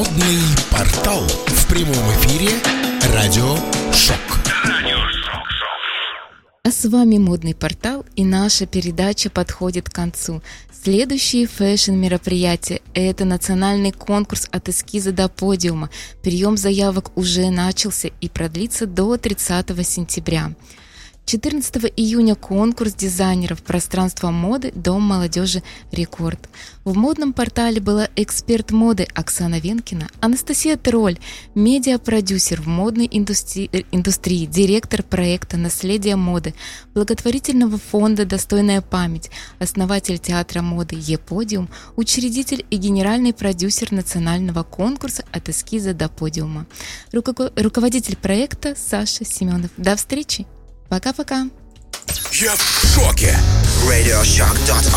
Модный портал. В прямом эфире Радио Шок. А с вами Модный портал, и наша передача подходит к концу. Следующие фэшн-мероприятия – это национальный конкурс «От эскиза до подиума». Прием заявок уже начался и продлится до 30 сентября. 14 июня конкурс дизайнеров пространства моды «Дом молодежи Рекорд». В модном портале была эксперт моды Оксана Венкина, Анастасия Тролль, медиапродюсер в модной индустрии, директор проекта «Наследие моды», благотворительного фонда «Достойная память», основатель театра моды «Е-подиум», учредитель и генеральный продюсер национального конкурса «От эскиза до подиума». Руководитель проекта Саша Семенов. До встречи! Пока-пока. Я в шоке. RadioShock.com